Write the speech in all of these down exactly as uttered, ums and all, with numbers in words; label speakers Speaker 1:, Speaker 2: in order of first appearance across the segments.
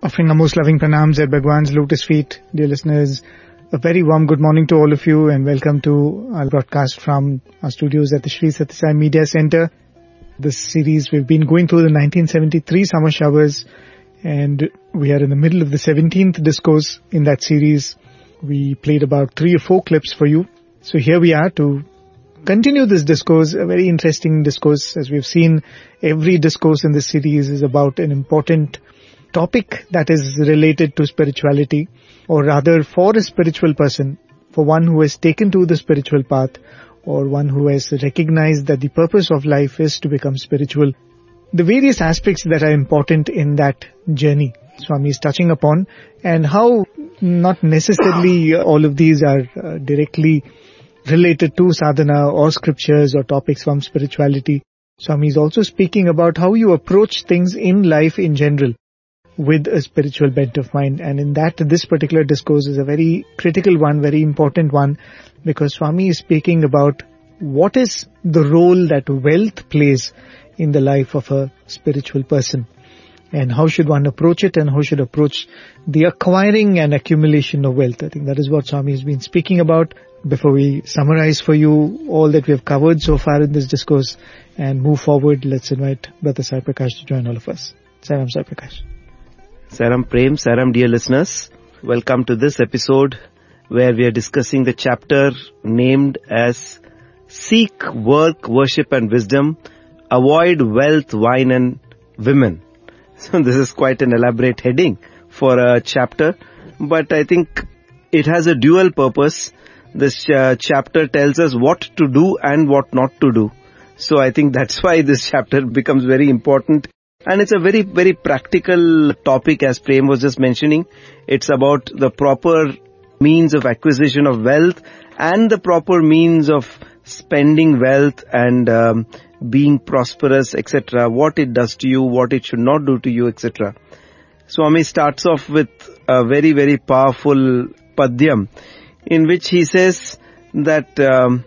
Speaker 1: Offering our most loving pranams at Bhagwan's lotus feet. Dear listeners, a very warm good morning to all of you and welcome to our broadcast from our studios at the Sri Sathya Sai Media Center. This series, we've been going through the nineteen seventy-three summer showers and we are in the middle of the seventeenth discourse in that series. We played about three or four clips for you. So here we are to continue this discourse, a very interesting discourse. As we've seen, every discourse in this series is about an important topic that is related to spirituality, or rather for a spiritual person, for one who has taken to the spiritual path, or one who has recognized that the purpose of life is to become spiritual. The various aspects that are important in that journey, Swami is touching upon, and how not necessarily all of these are uh, directly related to sadhana or scriptures or topics from spirituality. Swami is also speaking about how you approach things in life in general with a spiritual bent of mind, and in that this particular discourse is a very critical one, very important one, because Swami is speaking about what is the role that wealth plays in the life of a spiritual person, and how should one approach it, and how should approach the acquiring and accumulation of wealth. I think that is what Swami has been speaking about. Before we summarize for you all that we have covered so far in this discourse and move forward, let's invite Brother Sai Prakash to join all of us. Sairam Sai Prakash.
Speaker 2: Sairam Prem, Sairam dear listeners. Welcome to this episode where we are discussing the chapter named as Seek, Work, Worship and Wisdom, Avoid Wealth, Wine and Women. So this is quite an elaborate heading for a chapter, but I think it has a dual purpose. This uh, chapter tells us what to do and what not to do. So I think that's why this chapter becomes very important. And it's a very, very practical topic, as Prem was just mentioning. It's about the proper means of acquisition of wealth and the proper means of spending wealth and um, being prosperous, et cetera. What it does to you, what it should not do to you, et cetera. Swami starts off with a very, very powerful padyam in which he says that um,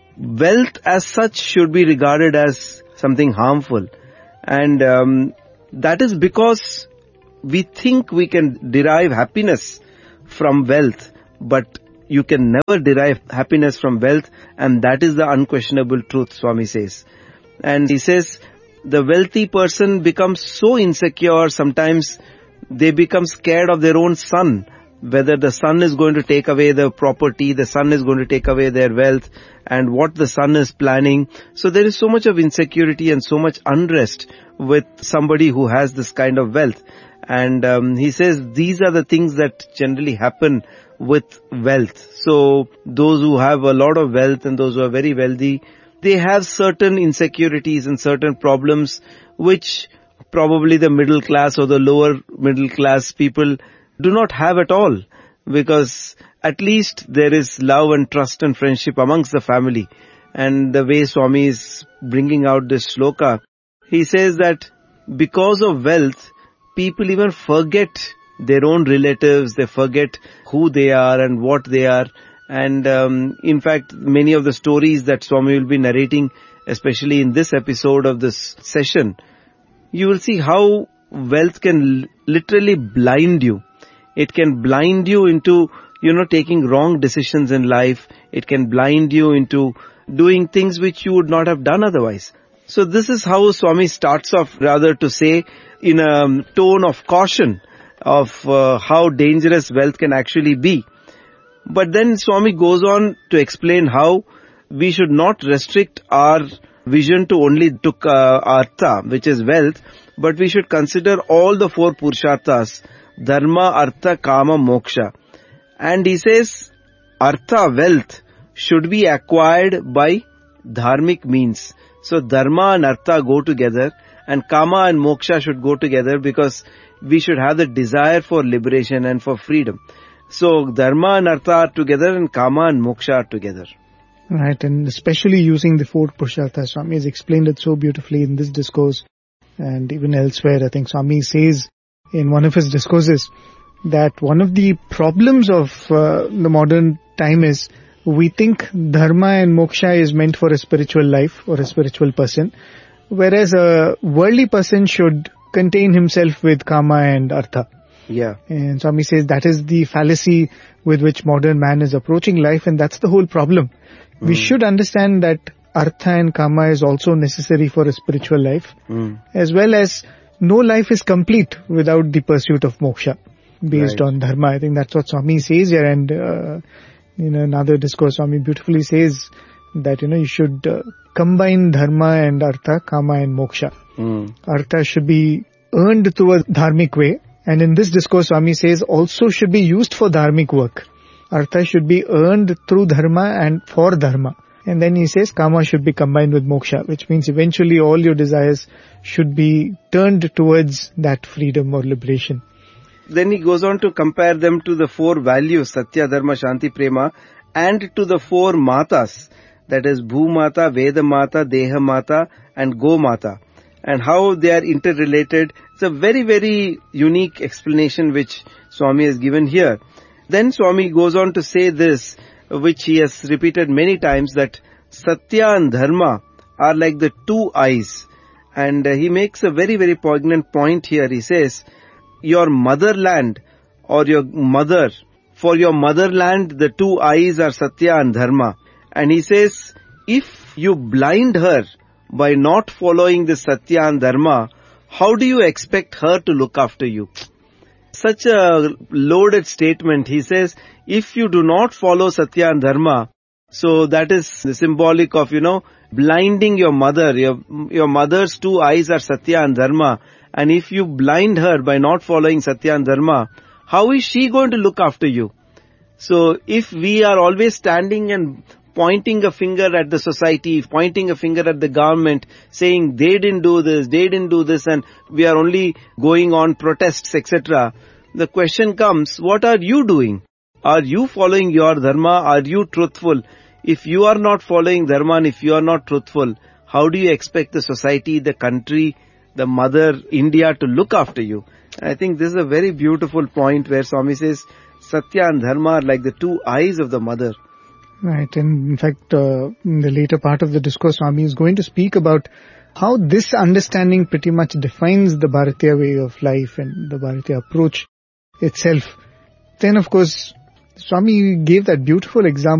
Speaker 2: wealth as such should be regarded as something harmful. And um, that is because we think we can derive happiness from wealth, but you can never derive happiness from wealth, and that is the unquestionable truth, Swami says. And he says the wealthy person becomes so insecure, sometimes they become scared of their own son, whether the son is going to take away the property, the son is going to take away their wealth, and what the son is planning. So there is so much of insecurity and so much unrest with somebody who has this kind of wealth. And um, he says these are the things that generally happen with wealth. So those who have a lot of wealth and those who are very wealthy, they have certain insecurities and certain problems which probably the middle class or the lower middle class people do not have at all, because at least there is love and trust and friendship amongst the family. And the way Swami is bringing out this shloka, he says that because of wealth, people even forget their own relatives, they forget who they are and what they are. And um, in fact, many of the stories that Swami will be narrating, especially in this episode of this session, you will see how wealth can l- literally blind you. It can blind you into, you know, taking wrong decisions in life. It can blind you into doing things which you would not have done otherwise. So this is how Swami starts off, rather to say, in a tone of caution of uh, how dangerous wealth can actually be. But then Swami goes on to explain how we should not restrict our vision to only to uh, artha, which is wealth, but we should consider all the four purusharthas, dharma, artha, kama, moksha. And he says, artha, wealth, should be acquired by dharmic means. So dharma and artha go together, and kama and moksha should go together, because we should have the desire for liberation and for freedom. So dharma and artha are together, and kama and moksha are together.
Speaker 1: Right, and especially using the four purusharthas. Swami has explained it so beautifully in this discourse and even elsewhere. I think Swami says in one of his discourses that one of the problems of uh, the modern time is we think dharma and moksha is meant for a spiritual life or a spiritual person, whereas a worldly person should contain himself with kama and artha.
Speaker 2: Yeah.
Speaker 1: And Swami says that is the fallacy with which modern man is approaching life, and that's the whole problem. Mm. We should understand that artha and kama is also necessary for a spiritual life, mm. as well as no life is complete without the pursuit of moksha based right. on dharma. I think that's what Swami says here, and uh, in another discourse Swami beautifully says that, you know, you should uh, combine dharma and artha, kama and moksha. Mm. Artha should be earned through a dharmic way, and in this discourse Swami says also should be used for dharmic work. Artha should be earned through dharma and for dharma. And then he says kama should be combined with moksha, which means eventually all your desires should be turned towards that freedom or liberation.
Speaker 2: Then he goes on to compare them to the four values, Satya, Dharma, Shanti, Prema, and to the four matas, that is Bhumata, Veda Mata, Deha Mata and Go Mata, and how they are interrelated. It's a very, very unique explanation which Swami has given here. Then Swami goes on to say this, which he has repeated many times, that Satya and Dharma are like the two eyes. And uh, he makes a very, very poignant point here. He says, your motherland or your mother, for your motherland, the two eyes are Satya and Dharma. And he says, if you blind her by not following the Satya and Dharma, how do you expect her to look after you? Such a loaded statement. He says, if you do not follow Satya and Dharma, so that is symbolic of, you know, blinding your mother. Your, your mother's two eyes are Satya and Dharma. And if you blind her by not following Satya and Dharma, how is she going to look after you? So if we are always standing and pointing a finger at the society, pointing a finger at the government, saying they didn't do this, they didn't do this, and we are only going on protests, et cetera, the question comes, what are you doing? Are you following your dharma? Are you truthful? If you are not following dharma and if you are not truthful, how do you expect the society, the country, the mother, India to look after you? I think this is a very beautiful point where Swami says, Satya and Dharma are like the two eyes of the mother.
Speaker 1: Right, and in fact, uh, in the later part of the discourse, Swami is going to speak about how this understanding pretty much defines the Bharatiya way of life and the Bharatiya approach itself. Then, of course, Swami gave that beautiful example